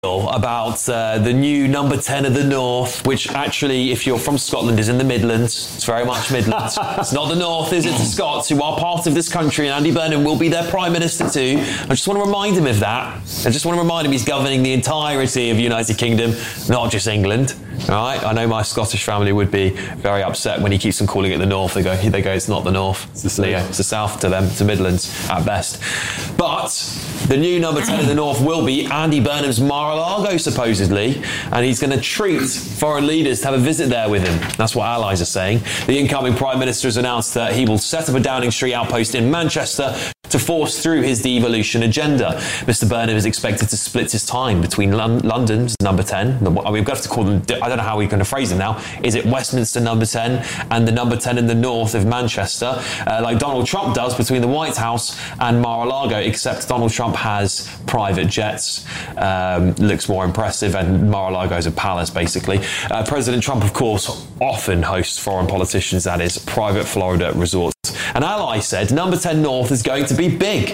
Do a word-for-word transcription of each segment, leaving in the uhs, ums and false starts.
about uh, the new number ten of the North, which actually, if you're from Scotland, is in the Midlands. It's very much Midlands. It's not the North, is it, to Scots, who are part of this country, and Andy Burnham will be their Prime Minister too. I just want to remind him of that. I just want to remind him he's governing the entirety of the United Kingdom, not just England. All right? I know my Scottish family would be very upset when he keeps on calling it the North. They go, they go, it's not the North. It's the South. Leo, it's the South to them, to Midlands at best. But the new number ten of the North will be Andy Burnham's Mar-a-Lago, supposedly, and he's going to treat foreign leaders to have a visit there with him. That's what allies are saying. The incoming Prime Minister has announced that he will set up a Downing Street outpost in Manchester to force through his devolution agenda. Mister Burnham is expected to split his time between Lon- London's number ten, the, we've got to call them, I don't know how we're going to phrase them now, is it Westminster number ten and the number ten in the north of Manchester, uh, like Donald Trump does between the White House and Mar-a-Lago, except Donald Trump has private jets, um, looks more impressive, and Mar-a-Lago is a palace, basically. Uh, President Trump, of course, often hosts foreign politicians at his private Florida resorts. An ally said number ten North is going to be big.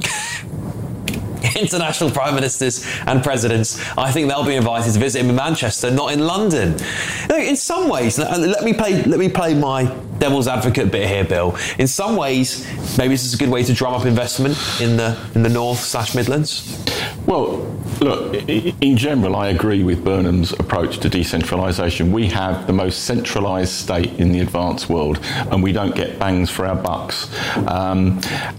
International prime ministers and presidents, I think they'll be invited to visit him in Manchester, not in London. Now, in some ways, let me play let me play my devil's advocate bit here, Bill. In some ways, maybe this is a good way to drum up investment in the in the North slash Midlands. Well, look, in general, I agree with Burnham's approach to decentralisation. We have the most centralised state in the advanced world, and we don't get bangs for our bucks. Um,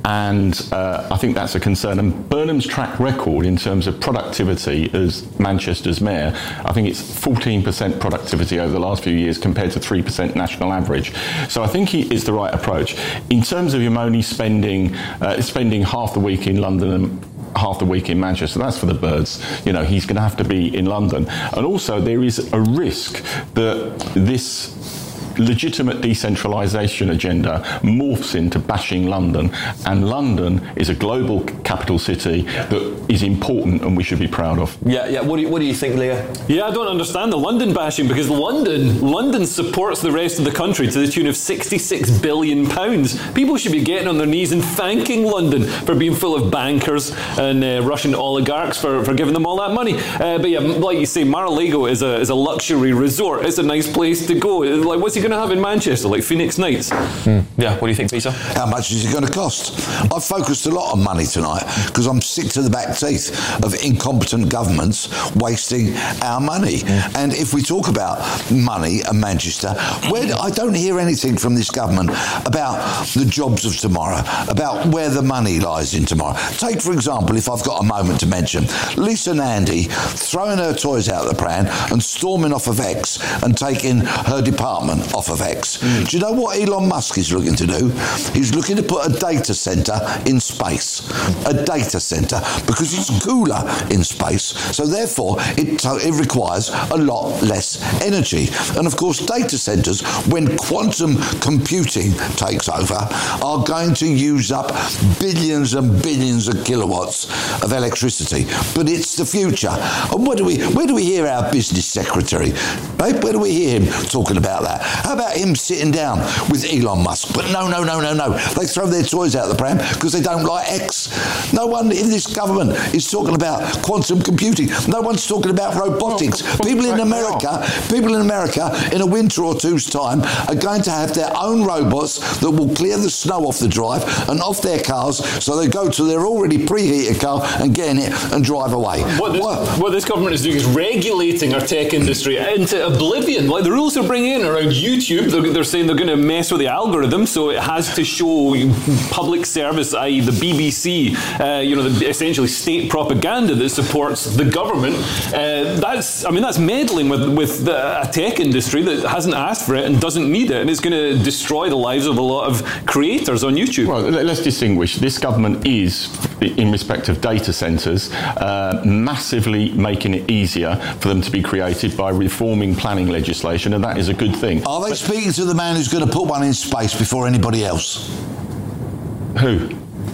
and uh, I think that's a concern. And Burnham's track record in terms of productivity as Manchester's mayor, I think it's fourteen percent productivity over the last few years compared to three percent national average. So I think he is the right approach. In terms of him only spending, uh, spending half the week in London and half the week in Manchester, that's for the birds. You know, he's going to have to be in London. And also there is a risk that this legitimate decentralisation agenda morphs into bashing London, and London is a global capital city that is important and we should be proud of. Yeah, yeah. What do you, what do you think, Leo? Yeah, I don't understand the London bashing, because London, London supports the rest of the country to the tune of sixty-six billion pounds. People should be getting on their knees and thanking London for being full of bankers and uh, Russian oligarchs for, for giving them all that money. Uh, but yeah, like you say, Mar-a-Lago is a is a luxury resort. It's a nice place to go. Like, what's he going to have in Manchester, like Phoenix Nights? Mm. Yeah, what do you think, Peter? How much is it going to cost? I've focused a lot on money tonight because I'm sick to the back teeth of incompetent governments wasting our money. Mm. And if we talk about money and Manchester, where I don't hear anything from this government about the jobs of tomorrow, about where the money lies in tomorrow. Take, for example, if I've got a moment to mention, Lisa Nandy throwing her toys out the pram and storming off of X and taking her department off of X. Mm. Do you know what Elon Musk is looking to do? He's looking to put a data centre in space. A data centre, because it's cooler in space, so therefore it, it requires a lot less energy. And of course, data centres, when quantum computing takes over, are going to use up billions and billions of kilowatts of electricity. But it's the future. And where do we, where do we hear our business secretary? Right? Where do we hear him talking about that? How about him sitting down with Elon Musk? But no, no, no, no, no. They throw their toys out the pram because they don't like X. No one in this government is talking about quantum computing. No one's talking about robotics. People in America, people in America, in a winter or two's time, are going to have their own robots that will clear the snow off the drive and off their cars, so they go to their already preheated car and get in it and drive away. What this, what? what this government is doing is regulating our tech industry into oblivion. Like the rules they're bringing in around YouTube, they're, they're saying they're going to mess with the algorithm, so it has to show public service, that is the B B C, uh, you know, the essentially state propaganda that supports the government. Uh, that's, I mean, that's meddling with, with the, a tech industry that hasn't asked for it and doesn't need it, and it's going to destroy the lives of a lot of creators on YouTube. Well, let's distinguish. This government is, in respect of data centres, uh, massively making it easier for them to be created by reforming planning legislation, and that is a good thing. Are they but, speaking to the man who's going to put one in space before anybody else? Who?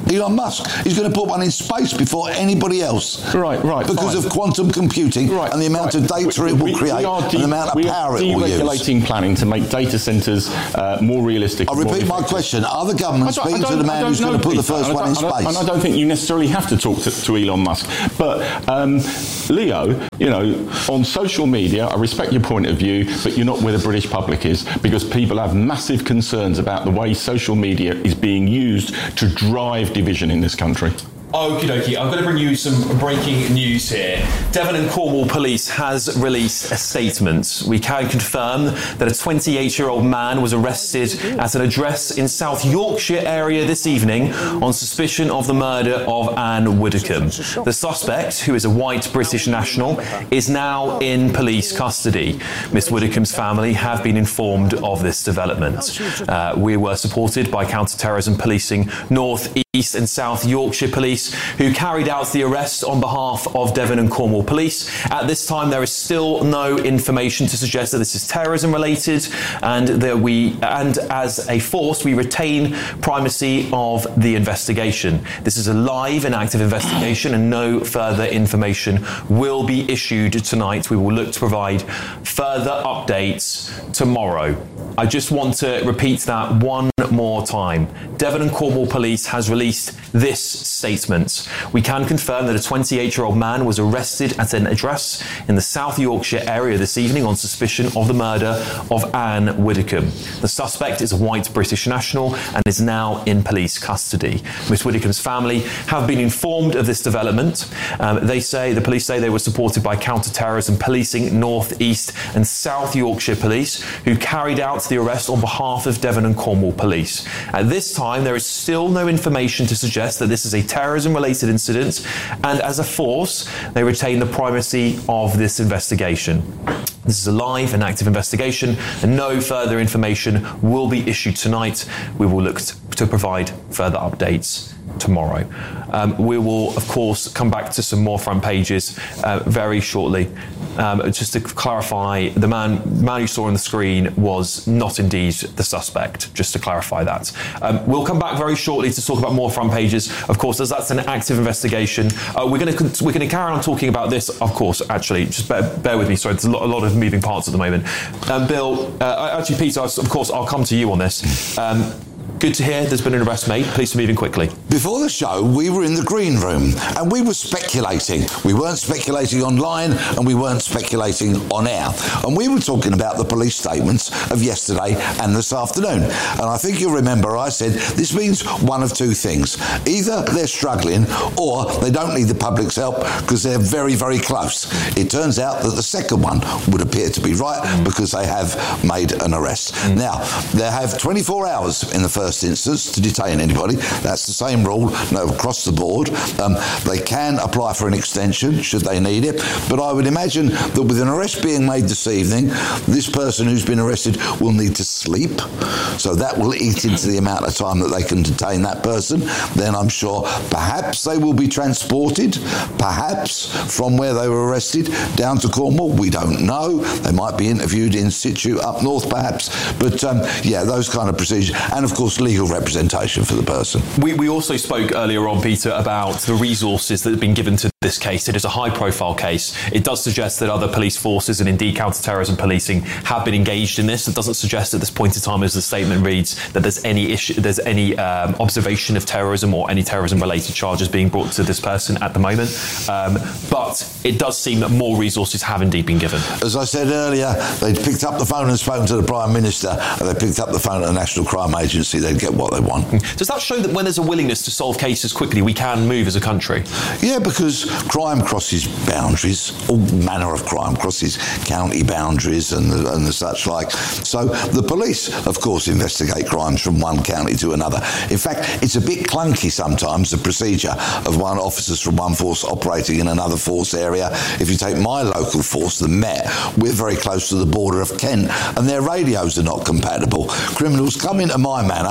Elon Musk. He's going to put one in space before anybody else. Right, right. Because fine. of quantum computing right, and the amount right. of data we, it will we, create we are de- and the amount of we power are it will use. Deregulating planning to make data centres uh, more realistic. I repeat my question. Are the government speaking to the man who's going to put the first one in space? And I don't think you necessarily have to talk to, to Elon Musk. But, um, Leo, you know, on social media, I respect your point of view, but you're not where the British public is, because people have massive concerns about the way social media is being used to drive division in this country. Okie dokie, I'm going to bring you some breaking news here. Devon and Cornwall Police has released a statement. We can confirm that a twenty-eight-year-old man was arrested at an address in South Yorkshire area this evening on suspicion of the murder of Anne Widdecombe. The suspect, who is a white British national, is now in police custody. Miss Widdecombe's family have been informed of this development. Uh, we were supported by counter-terrorism policing North East and South Yorkshire Police, who carried out the arrest on behalf of Devon and Cornwall Police. At this time, there is still no information to suggest that this is terrorism related, and that we, and as a force, we retain primacy of the investigation. This is a live and active investigation, and no further information will be issued tonight. We will look to provide further updates tomorrow. I just want to repeat that one more time. Devon and Cornwall Police has released this statement. We can confirm that a twenty-eight-year-old man was arrested at an address in the South Yorkshire area this evening on suspicion of the murder of Anne Widdecombe. The suspect is a white British national and is now in police custody. Miss Widdecombe's family have been informed of this development. Um, they say, the police say they were supported by counter-terrorism policing North East and South Yorkshire Police, who carried out the arrest on behalf of Devon and Cornwall Police. At this time, there is still no information to suggest that this is a terrorism-related incident, and as a force, they retain the primacy of this investigation. This is a live and active investigation, and no further information will be issued tonight. We will look to provide further updates tomorrow. Um, we will, of course, come back to some more front pages uh, very shortly. Um, just to clarify, the man, man you saw on the screen was not indeed the suspect, just to clarify that. Um, we'll come back very shortly to talk about more front pages, of course, as that's an active investigation. Uh, we're going to we're going to carry on talking about this, of course, actually. Just bear, bear with me, sorry, there's a lot, a lot of moving parts at the moment. Um, Bill, uh, actually, Peter, of course, I'll come to you on this. Um, Good to hear there's been an arrest made. Police are moving quickly. Before the show, we were in the green room and we were speculating. We weren't speculating online and we weren't speculating on air. And we were talking about the police statements of yesterday and this afternoon. And I think you'll remember I said this means one of two things. Either they're struggling or they don't need the public's help because they're very, very close. It turns out that the second one would appear to be right mm. because they have made an arrest. Mm. Now, they have twenty-four hours in the first instance to detain anybody. That's the same rule no, across the board. Um, they can apply for an extension should they need it, but I would imagine that with an arrest being made this evening, this person who's been arrested will need to sleep, so that will eat into the amount of time that they can detain that person. Then I'm sure perhaps they will be transported, perhaps from where they were arrested down to Cornwall. We don't know. They might be interviewed in situ up north perhaps, but um, yeah, those kind of procedures, and of course legal representation for the person. We, we also spoke earlier on, Peter, about the resources that have been given to this case. It is a high-profile case. It does suggest that other police forces and indeed counter-terrorism policing have been engaged in this. It doesn't suggest at this point in time, as the statement reads, that there's any issue, there's any um, observation of terrorism or any terrorism-related charges being brought to this person at the moment. Um, but it does seem that more resources have indeed been given. As I said earlier, they picked up the phone and spoken to the Prime Minister, and they picked up the phone at the National Crime Agency. They'd get what they want. Does that show that when there's a willingness to solve cases quickly, we can move as a country? Yeah, because crime crosses boundaries. All manner of crime crosses county boundaries and the, and the such like. So the police, of course, investigate crimes from one county to another. In fact, it's a bit clunky sometimes, the procedure of one officers from one force operating in another force area. If you take my local force, the Met, we're very close to the border of Kent, and their radios are not compatible. Criminals come into my manor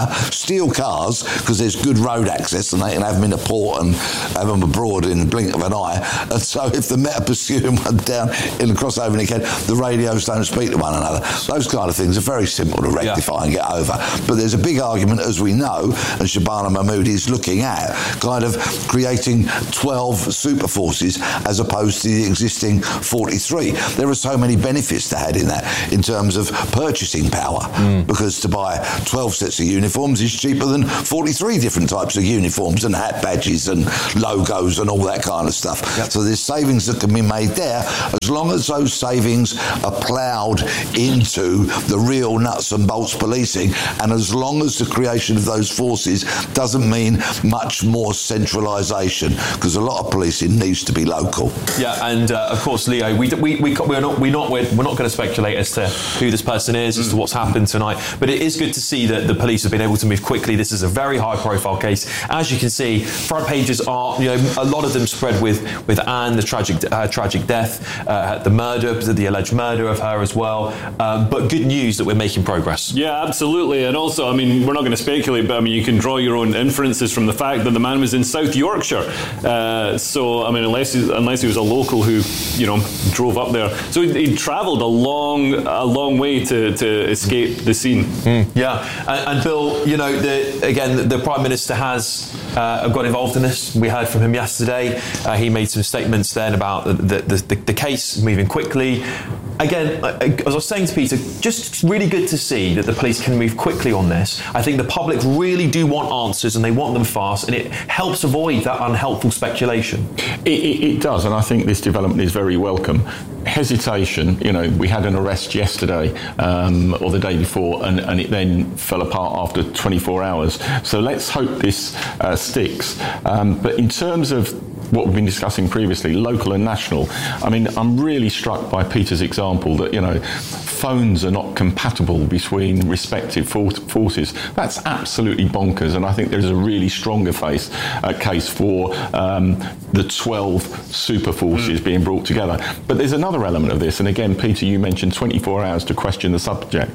China steal cars because there's good road access and they can have them in a port and have them abroad in the blink of an eye. And so if the Met are pursuing one down in the crossover in Kent, the radios don't speak to one another. Those kind of things are very simple to rectify yeah. and get over. But there's a big argument, as we know, and Shabana Mahmood is looking at, kind of creating twelve super forces as opposed to the existing forty-three. There are so many benefits to had in that in terms of purchasing power, mm. because to buy twelve sets of uniforms is cheaper than forty-three different types of uniforms and hat badges and logos and all that kind of stuff. Yep. So there's savings that can be made there as long as those savings are ploughed into the real nuts and bolts policing, and as long as the creation of those forces doesn't mean much more centralisation, because a lot of policing needs to be local. Yeah, and uh, of course, Leo, we, we, we, we're not we're not we're, we're not going to speculate as to who this person is, as to what's happened tonight. But it is good to see that the police have been able to move quickly. This is a very high-profile case, as you can see. Front pages are, you know, a lot of them spread with with Anne, the tragic uh, tragic death, uh, the murder, the alleged murder of her as well. Um, but good news that we're making progress. Yeah, absolutely. And also, I mean, we're not going to speculate, but I mean, you can draw your own inferences from the fact that the man was in South Yorkshire. Uh, so, I mean, unless he, unless he was a local who, you know, drove up there. So he, he travelled a long, a long way to, to escape the scene. Mm. Yeah, and, and Bill, you know, the, again, the, the Prime Minister has uh, got involved in this. We heard from him yesterday. Uh, he made some statements then about the, the, the, the case moving quickly. Again, as I was saying to Peter, just really good to see that the police can move quickly on this. I think the public really do want answers and they want them fast, and it helps avoid that unhelpful speculation. It, it, it does, and I think this development is very welcome. Hesitation, you know, we had an arrest yesterday um, or the day before, and, and it then fell apart after twenty-four hours. So let's hope this uh, sticks. Um, but in terms of what we've been discussing previously, local and national, I mean, I'm really struck by Peter's example that, you know, phones are not compatible between respective for- forces. That's absolutely bonkers, and I think there's a really stronger face, uh, case for um, the twelve super forces mm. being brought together. But there's another element of this, and again, Peter, you mentioned twenty-four hours to question the subject.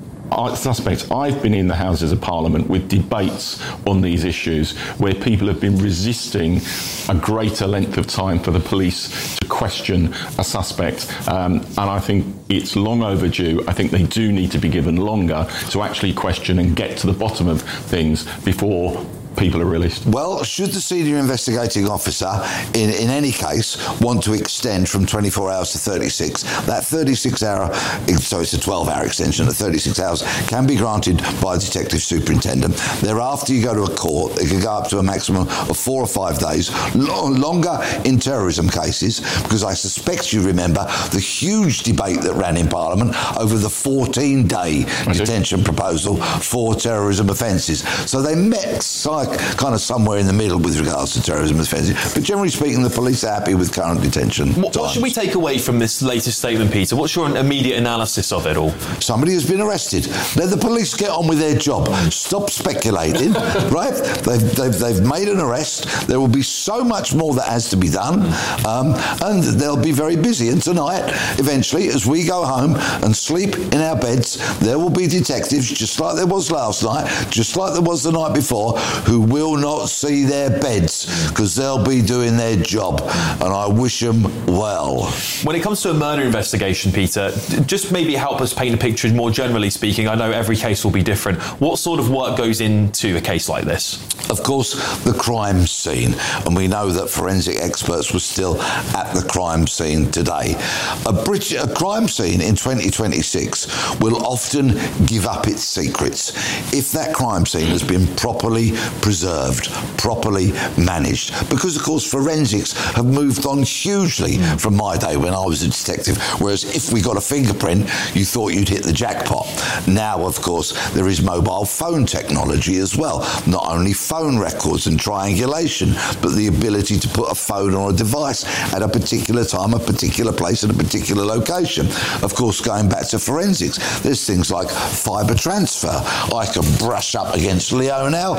I, suspects I've been in the Houses of Parliament with debates on these issues where people have been resisting a greater length of time for the police to question a suspect, um, and I think it's long overdue. I think they do need to be given longer to actually question and get to the bottom of things before people are released. Well, should the senior investigating officer, in, in any case, want to extend from twenty-four hours to thirty-six, that thirty-six hour, so it's a twelve hour extension of thirty-six hours, can be granted by a detective superintendent. Thereafter, you go to a court. It can go up to a maximum of four or five days, L- longer in terrorism cases, because I suspect you remember the huge debate that ran in Parliament over the fourteen day detention proposal for terrorism offences. So they met side kind of somewhere in the middle with regards to terrorism offences. But generally speaking, the police are happy with current detention. What, what should we take away from this latest statement, Peter? What's your immediate analysis of it all? Somebody has been arrested. Let the police get on with their job. Stop speculating, right? They've, they've, they've made an arrest. There will be so much more that has to be done, um, and they'll be very busy. And tonight, eventually, as we go home and sleep in our beds, there will be detectives, just like there was last night, just like there was the night before, who will not see their beds because they'll be doing their job, and I wish them well. When it comes to a murder investigation, Peter, just maybe help us paint a picture more generally speaking. I know every case will be different. What sort of work goes into a case like this? Of course, the crime scene, and we know that forensic experts were still at the crime scene today. A, Brit- a crime scene in twenty twenty-six will often give up its secrets if that crime scene has been properly preserved, properly managed. Because, of course, forensics have moved on hugely from my day when I was a detective, whereas if we got a fingerprint, you thought you'd hit the jackpot. Now, of course, there is mobile phone technology as well. Not only phone records and triangulation, but the ability to put a phone on a device at a particular time, a particular place, at a particular location. Of course, going back to forensics, there's things like fibre transfer. I can brush up against Leo now, and in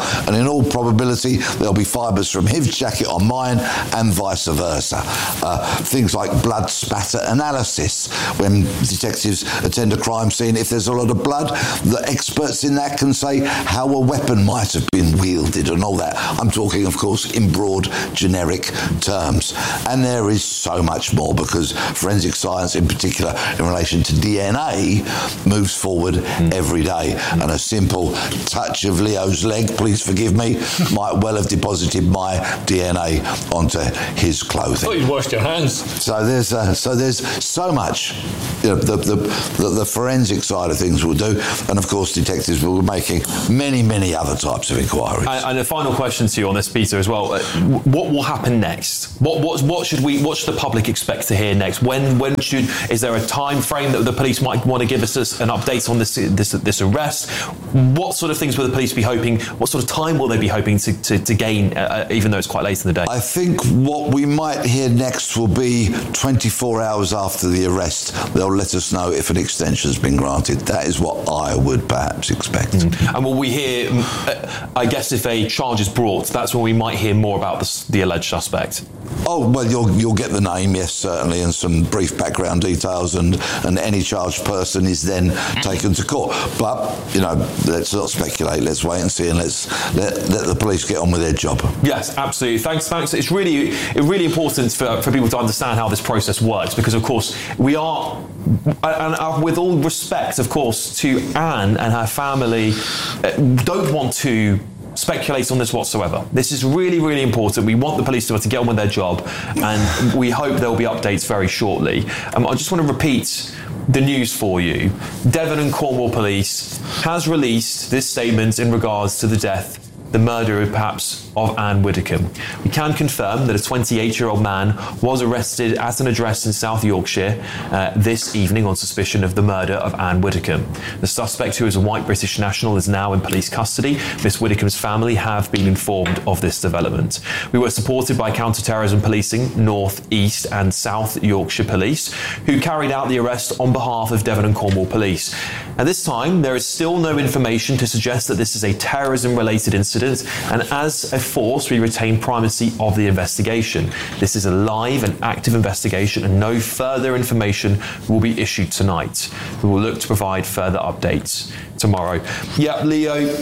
all probability, there'll be fibres from his jacket on mine and vice versa. Uh, things like blood spatter analysis. When detectives attend a crime scene, if there's a lot of blood, the experts in that can say how a weapon might have been wielded and all that. I'm talking, of course, in broad, generic terms. And there is so much more, because forensic science, in particular in relation to D N A, moves forward mm. every day. And a simple touch of Leo's leg, please forgive me, might well have deposited my D N A onto his clothing. I thought you'd washed your hands. So there's uh, so there's so much, you know, the, the, the, the forensic side of things will do. And of course, detectives will be making many, many other types of inquiries. And, and a final question to you on this, Peter, as well. Uh, what will happen next? What, what, what should we, what should the public expect to hear next? When, when should, is there a time frame that the police might want to give us an update on this, this, this arrest? What sort of things will the police be hoping, what sort of time will they be hoping to, to, to gain, uh, even though it's quite late in the day? I think what we might hear next will be twenty-four hours after the arrest. They'll let us know if an extension has been granted. That is what I would perhaps expect. Mm. And will we hear, uh, I guess if a charge is brought, that's when we might hear more about the, the alleged suspect? Oh, well, you'll you'll get the name, yes, certainly, and some brief background details, and, and any charged person is then taken to court. But, you know, let's not speculate. Let's wait and see, and let's let, let the police get on with their job. Yes, absolutely. Thanks, thanks. It's really, really important for, for people to understand how this process works, because, of course, we are, and with all respect, of course, to Anne and her family, don't want to speculate on this whatsoever. This is really, really important. We want the police to, to get on with their job, and we hope there will be updates very shortly. Um, I just want to repeat the news for you. Devon and Cornwall Police has released this statement in regards to the death, the murder perhaps of Anne Widdecombe. We can confirm that a twenty-eight-year-old man was arrested at an address in South Yorkshire uh, this evening on suspicion of the murder of Anne Widdecombe. The suspect, who is a white British national, is now in police custody. Miss Widdecombe's family have been informed of this development. We were supported by counter-terrorism policing, North, East and South Yorkshire Police, who carried out the arrest on behalf of Devon and Cornwall Police. At this time, there is still no information to suggest that this is a terrorism-related incident, and as a force, we retain primacy of the investigation. This is a live and active investigation, and no further information will be issued tonight. We will look to provide further updates tomorrow. Yeah, Leo,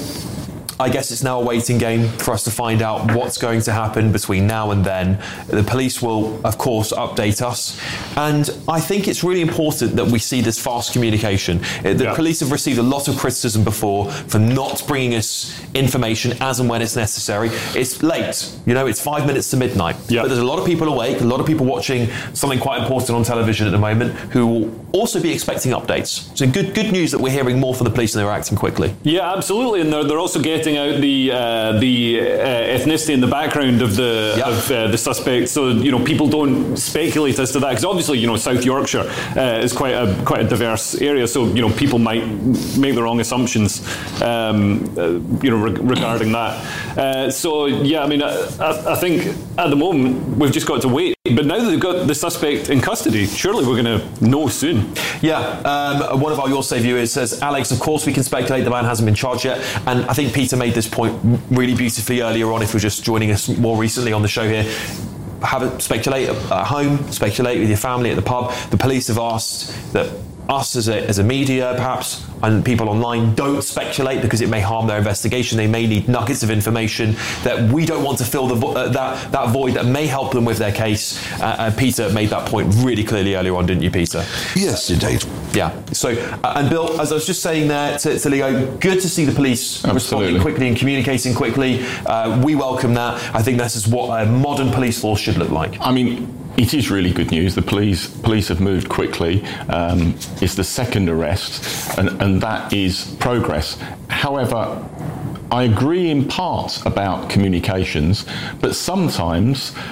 I guess it's now a waiting game for us to find out what's going to happen between now and then. The police will, of course, update us. And I think it's really important that we see this fast communication. The yeah. police have received a lot of criticism before for not bringing us information as and when it's necessary. It's late, you know, it's five minutes to midnight. Yeah. But there's a lot of people awake, a lot of people watching something quite important on television at the moment who will also be expecting updates. So good good news that we're hearing more from the police and they're acting quickly. Yeah, absolutely. And they're, they're also getting out the uh, the uh, ethnicity and the background of the yep. of uh, the suspect, so you know people don't speculate as to that, because obviously you know South Yorkshire uh, is quite a quite a diverse area, so you know people might make the wrong assumptions, um, uh, you know re- regarding that. Uh, so yeah, I mean I, I think at the moment we've just got to wait. But now that they've got the suspect in custody, surely we're going to know soon. Yeah, um, one of our Your Say viewers says, Alex, of course we can speculate the man hasn't been charged yet. And I think Peter made this point really beautifully earlier on, if you're just joining us more recently on the show here. Have it speculate at home, speculate with your family at the pub. The police have asked that us as a, as a media, perhaps, and people online don't speculate because it may harm their investigation. They may need nuggets of information that we don't want to fill the vo- uh, that that void that may help them with their case. Uh, and Peter made that point really clearly earlier on, didn't you, Peter? Yes, indeed. Yeah. So, uh, and Bill, as I was just saying there to, to Leo, good to see the police Absolutely. responding quickly and communicating quickly. Uh, we welcome that. I think this is what a modern police force should look like. I mean, it is really good news. The police police have moved quickly. Um, it's the second arrest, and, and that is progress. However, I agree in part about communications, but sometimes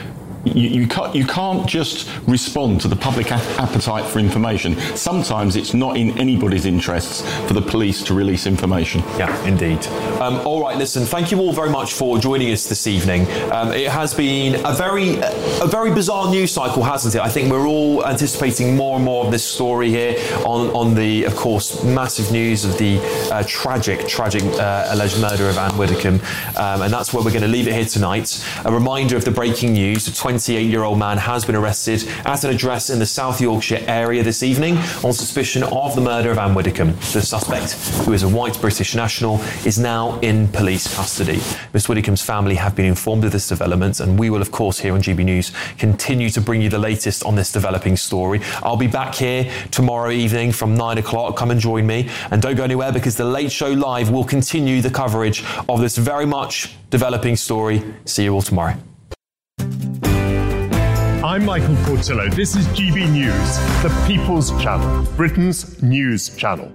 you, you, can't, you can't just respond to the public a- appetite for information. Sometimes it's not in anybody's interests for the police to release information. Yeah, indeed. Um, all right, listen, thank you all very much for joining us this evening. Um, it has been a very, a very bizarre news cycle, hasn't it? I think we're all anticipating more and more of this story here on, on the, of course, massive news of the uh, tragic, tragic uh, alleged murder of Anne Widdecombe. Um, and that's where we're going to leave it here tonight. A reminder of the breaking news. A twenty-eight-year-old man has been arrested at an address in the South Yorkshire area this evening on suspicion of the murder of Anne Widdecombe. The suspect, who is a white British national, is now in police custody. Miss Widdecombe's family have been informed of this development, and we will, of course, here on G B News, continue to bring you the latest on this developing story. I'll be back here tomorrow evening from nine o'clock. Come and join me, and don't go anywhere, because the Late Show Live will continue the coverage of this very much developing story. See you all tomorrow. I'm Michael Portillo. This is G B News, the People's Channel, Britain's news channel.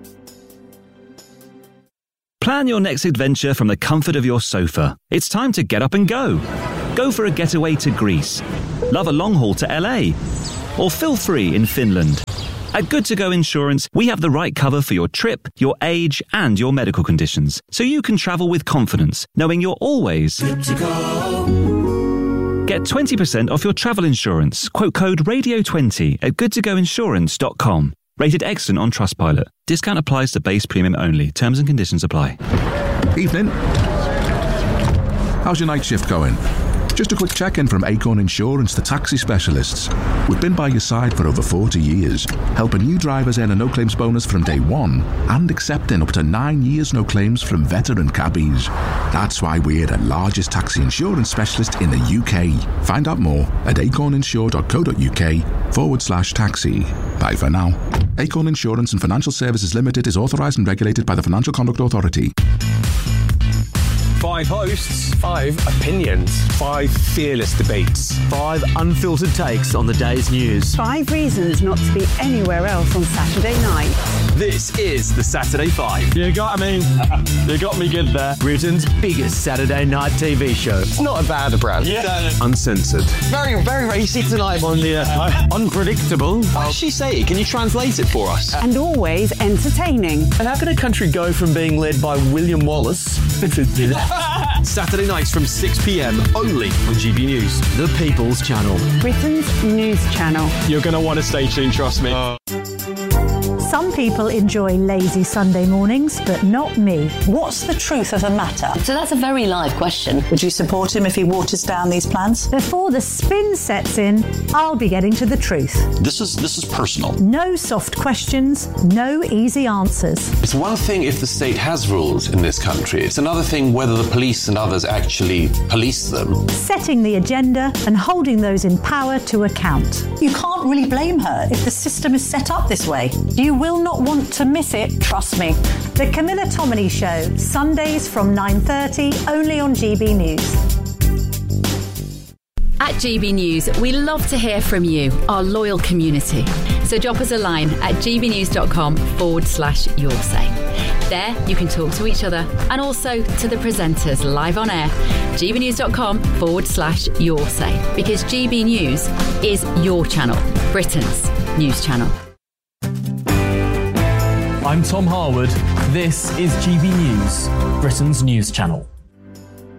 Plan your next adventure from the comfort of your sofa. It's time to get up and go. Go for a getaway to Greece. Love a long haul to L A. Or feel free in Finland. At Good To Go Insurance, we have the right cover for your trip, your age, and your medical conditions, so you can travel with confidence, knowing you're always good to go. Get twenty percent off your travel insurance. Quote code radio twenty at good to go insurance dot com. Rated excellent on Trustpilot. Discount applies to base premium only. Terms and conditions apply. Evening. How's your night shift going? Just a quick check-in from Acorn Insurance, the taxi specialists. We've been by your side for over forty years, helping new drivers earn a no-claims bonus from day one and accepting up to nine years no claims from veteran cabbies. That's why we're the largest taxi insurance specialist in the U K. Find out more at acorninsure.co.uk forward slash taxi. Bye for now. Acorn Insurance and Financial Services Limited is authorised and regulated by the Financial Conduct Authority. Five hosts, five opinions, five fearless debates, five unfiltered takes on the day's news, five reasons not to be anywhere else on Saturday night. This is the Saturday Five. You got me. You got me good there. Britain's biggest Saturday night T V show. It's not a bad brand. Yeah. Uncensored. Very, very racy tonight on the uh, unpredictable. What does she say? Can you translate it for us? And always entertaining. And how can a country go from being led by William Wallace to Saturday nights from six p.m. only on G B News, the People's Channel, Britain's news channel. You're going to want to stay tuned, trust me. Uh. Some people enjoy lazy Sunday mornings, but not me. What's the truth of the matter? So that's a very live question. Would you support him if he waters down these plans? Before the spin sets in, I'll be getting to the truth. This is this is personal. No soft questions, no easy answers. It's one thing if the state has rules in this country. It's another thing whether the police and others actually police them. Setting the agenda and holding those in power to account. You can't really blame her if the system is set up this way. You will not want to miss it, trust me. The Camilla Tominey Show, Sundays from nine thirty, only on G B News. At G B News, we love to hear from you, our loyal community. So drop us a line at gbnews.com forward slash your say. There, you can talk to each other and also to the presenters live on air. gbnews.com forward slash your say. Because G B News is your channel, Britain's news channel. I'm Tom Harwood. This is G B News, Britain's news channel.